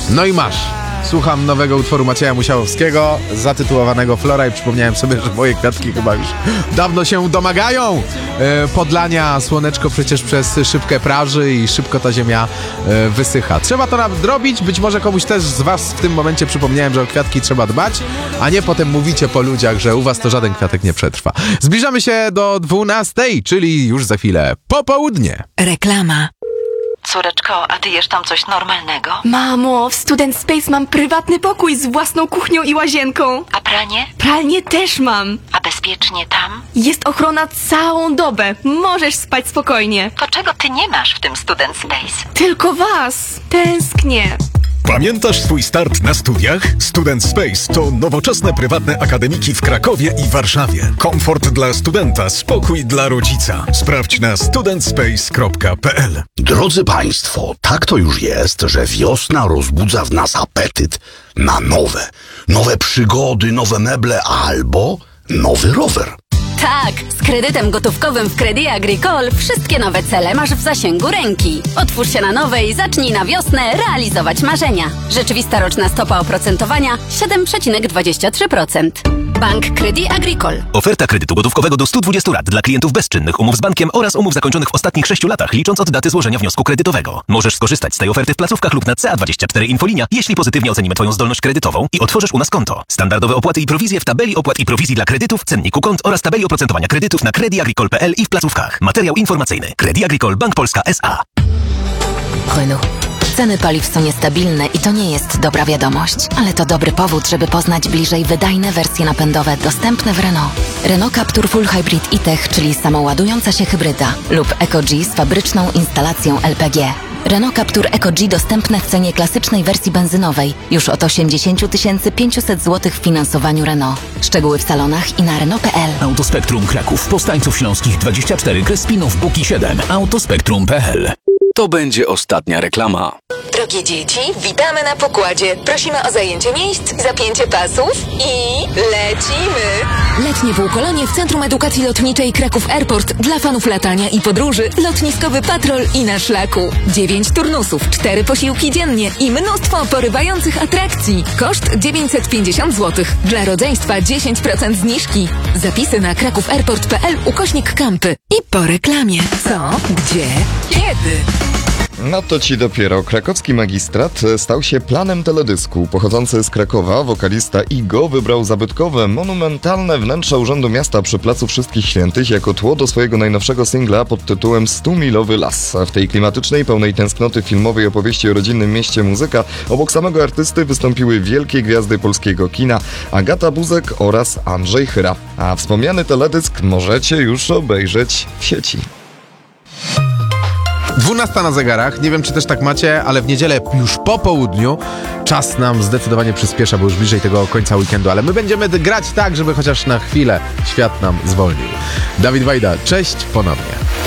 No i masz. Słucham nowego utworu Macieja Musiałowskiego zatytułowanego Flora i przypomniałem sobie, że moje kwiatki chyba już dawno się domagają podlania. Słoneczko przecież przez szybkę praży i szybko ta ziemia wysycha. Trzeba to nadrobić. Być może komuś też z was w tym momencie przypomniałem, że o kwiatki trzeba dbać, a nie potem mówicie po ludziach, że u was to żaden kwiatek nie przetrwa. Zbliżamy się do 12, czyli już za chwilę popołudnie. Reklama. Córeczko, a ty jesz tam coś normalnego? Mamo, w Student Space mam prywatny pokój z własną kuchnią i łazienką. A pranie? Pralnię też mam. A bezpiecznie tam? Jest ochrona całą dobę. Możesz spać spokojnie. To czego ty nie masz w tym Student Space? Tylko was. Tęsknię. Pamiętasz swój start na studiach? Student Space to nowoczesne prywatne akademiki w Krakowie i Warszawie. Komfort dla studenta, spokój dla rodzica. Sprawdź na studentspace.pl. Drodzy Państwo, tak to już jest, że wiosna rozbudza w nas apetyt na nowe przygody, nowe meble albo nowy rower. Tak, z kredytem gotówkowym w Crédit Agricole wszystkie nowe cele masz w zasięgu ręki. Otwórz się na nowe i zacznij na wiosnę realizować marzenia. Rzeczywista roczna stopa oprocentowania 7,23%. Bank Crédit Agricole. Oferta kredytu gotówkowego do 120 lat dla klientów bezczynnych, umów z bankiem oraz umów zakończonych w ostatnich 6 latach, licząc od daty złożenia wniosku kredytowego. Możesz skorzystać z tej oferty w placówkach lub na CA24 Infolinia, jeśli pozytywnie ocenimy Twoją zdolność kredytową i otworzysz u nas konto. Standardowe opłaty i prowizje w tabeli opłat i prowizji dla kredytów, cenniku kont oraz tabeli oprocentowania kredytów na creditagricole.pl i w placówkach. Materiał informacyjny. Crédit Agricole Bank Polska S.A. Renault. Ceny paliw są niestabilne i to nie jest dobra wiadomość, ale to dobry powód, żeby poznać bliżej wydajne wersje napędowe dostępne w Renault. Renault Captur Full Hybrid e-Tech, czyli samoładująca się hybryda, lub EcoG z fabryczną instalacją LPG. Renault Captur EcoG dostępne w cenie klasycznej wersji benzynowej już od 80 500 zł w finansowaniu Renault. Szczegóły w salonach i na Renault.pl. Autospektrum Kraków, Powstańców Śląskich 24, Krespinów, Buki 7, autospektrum.pl. To będzie ostatnia reklama. Drogie dzieci, witamy na pokładzie. Prosimy o zajęcie miejsc, zapięcie pasów i lecimy! Letnie półkolonie w Centrum Edukacji Lotniczej Kraków Airport dla fanów latania i podróży. Lotniskowy patrol i na szlaku. 9 turnusów, 4 posiłki dziennie i mnóstwo porywających atrakcji. Koszt 950 zł. Dla rodzeństwa 10% zniżki. Zapisy na krakowairport.pl/kampy. I po reklamie. Co? Gdzie? Kiedy? No to ci dopiero. Krakowski Magistrat stał się planem teledysku. Pochodzący z Krakowa wokalista Igo wybrał zabytkowe, monumentalne wnętrze Urzędu Miasta przy Placu Wszystkich Świętych jako tło do swojego najnowszego singla pod tytułem 100-milowy las. W tej klimatycznej, pełnej tęsknoty filmowej opowieści o rodzinnym mieście muzyka obok samego artysty wystąpiły wielkie gwiazdy polskiego kina Agata Buzek oraz Andrzej Chyra. A wspomniany teledysk możecie już obejrzeć w sieci. 12 na zegarach, nie wiem czy też tak macie, ale w niedzielę już po południu czas nam zdecydowanie przyspiesza, bo już bliżej tego końca weekendu, ale my będziemy grać tak, żeby chociaż na chwilę świat nam zwolnił. Dawid Wajda, cześć ponownie.